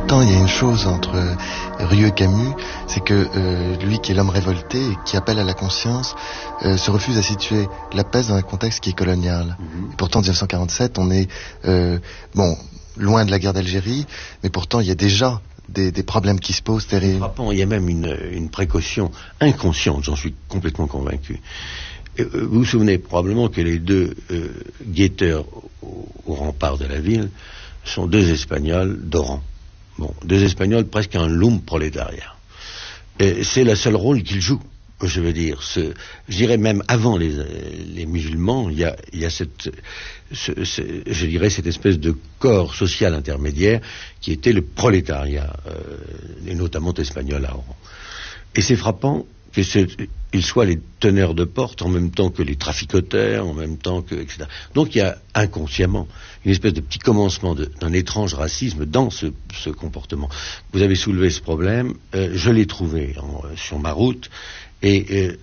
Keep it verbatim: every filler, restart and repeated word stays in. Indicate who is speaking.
Speaker 1: pourtant, il y a une chose entre Rieu et Camus, c'est que euh, lui qui est l'homme révolté et qui appelle à la conscience, euh, se refuse à situer la peste dans un contexte qui est colonial. Mm-hmm. Et pourtant, en dix-neuf cent quarante-sept, on est euh, bon loin de la guerre d'Algérie, mais pourtant, il y a déjà des, des problèmes qui se posent terribles.
Speaker 2: Frappant, il y a même une, une précaution inconsciente, j'en suis complètement convaincu. Vous vous souvenez probablement que les deux euh, guetteurs au, au rempart de la ville sont deux Espagnols d'Oran. Bon, deux Espagnols presque un loom prolétariat. Et c'est le seul rôle qu'ils jouent. Je veux dire, ce, je dirais même avant les, les musulmans, il y a, il y a cette, ce, ce, je dirais cette espèce de corps social intermédiaire qui était le prolétariat, euh, et notamment espagnol à Oran. Et c'est frappant qu'ils soient les teneurs de porte en même temps que les traficoteurs, en même temps que, et cetera. Donc il y a inconsciemment une espèce de petit commencement de, d'un étrange racisme dans ce, ce comportement. Vous avez soulevé ce problème, euh, je l'ai trouvé en, sur ma route, et euh,